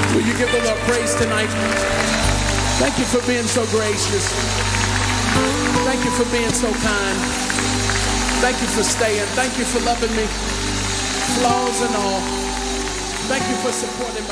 Will you give the Lord praise tonight? Thank you for being so gracious. Thank you for being so kind. Thank you for staying. Thank you for loving me, flaws and all. Thank you for supporting my